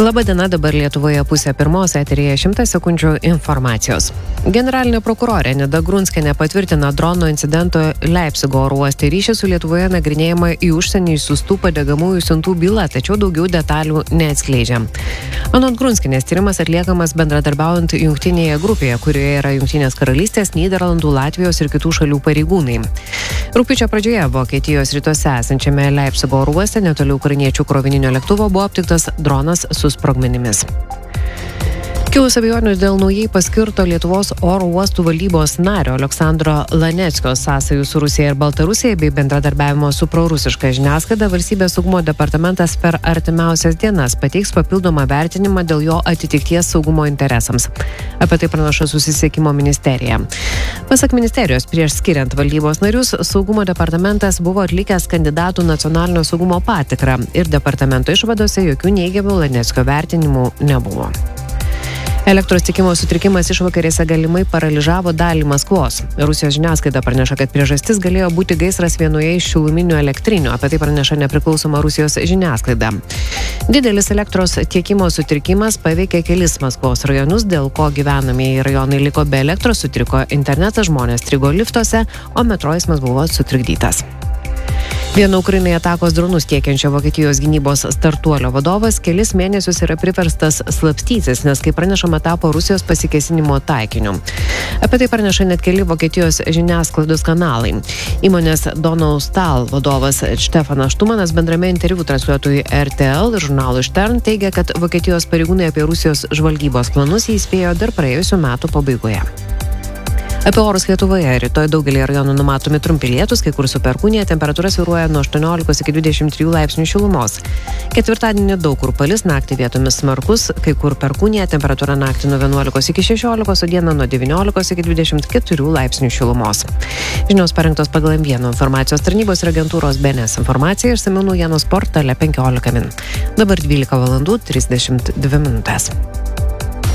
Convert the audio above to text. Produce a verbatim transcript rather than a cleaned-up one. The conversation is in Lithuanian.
Labadiena, dabar Lietuvoje pusė pirmos, eteryje šimtas sekundžių informacijos. Generalinė prokurorė Nida Grunskienė patvirtina drono incidento Leipzigo oro uoste ryšį su Lietuvoje nagrinėjama į užsienį išsiųstų padegamųjų siuntų byla, tačiau daugiau detalių neatskleidžia. Anot Grunskienės tyrimas atliekamas bendradarbiaujant jungtinėje grupėje, kurioje yra Jungtinės karalystės, Nyderlandų, Latvijos ir kitų šalių pareigūnai. Rugpjūčio pradžioje Vokietijos rytuose esančiame Leipzigo oro uoste netoli ukrainiečių krovininio lėktuvo buvo aptiktas dronas su sprogmenimis. Kilus abejonių dėl naujai paskirto Lietuvos oro uostų valdybos nario Aleksandro Laneckio sąsajų su Rusija ir Baltarusija bei bendradarbiavimo su prorusiška žiniasklaida, Valstybės saugumo departamentas per artimiausias dienas pateiks papildomą vertinimą dėl jo atitikties saugumo interesams. Apie tai pranaša Susisiekimo ministerija. Pasak ministerijos, prieš skiriant valdybos narius, saugumo departamentas buvo atlikęs kandidatų nacionalinio saugumo patikrą ir departamento išvadose jokių neigiamų Laneckio vertinimų nebuvo. Elektros tiekimo sutrikimas išvakarėse galimai paralyžavo dalį Maskvos. Rusijos žiniasklaida praneša, kad priežastis galėjo būti gaisras vienoje iš šiluminių elektrinių, apie tai praneša nepriklausoma Rusijos žiniasklaida. Didelis elektros tiekimo sutrikimas paveikė kelis Maskvos rajonus, dėl ko gyvenamieji rajonai liko be elektros, sutriko internetas, žmonės strigo liftuose, o metro eismas buvo sutrikdytas. Vieno Ukrainai atakos dronus tiekiančio Vokietijos gynybos startuolio vadovas kelis mėnesius yra priverstas slapstytis, nes, kaip pranešama, tapo Rusijos pasikėsinimo taikiniu. Apie tai praneša net keli Vokietijos žiniasklaidos kanalai. Įmonės Donau-Stahl vadovas Štefanas Štumanas bendrame interviu transliuotojui R T L ir žurnalui Stern teigia, kad Vokietijos pareigūnai apie Rusijos žvalgybos planus įspėjo dar praėjusių metų pabaigoje. Apie orus Lietuvoje. Rytoj daugelį rajonų numatomi trumpi lietūs, kai kur su perkūnija, temperatūra svyruoja nuo aštuoniolikos iki dvidešimt trijų laipsnių šilumos. Ketvirtadienį daug kur palis, naktį vietomis smarkus, kai kur perkūnija, temperatūra naktį nuo vienuolikos iki šešiolikos, o dieną nuo devyniolikos iki dvidešimt keturių laipsnių šilumos. Žinios parengtos pagal M vienas informacijos tarnybos ir agentūros B N S informacija išsamiau naujienos portale penkiolika min. Dabar dvylika valandų trisdešimt dvi minutės.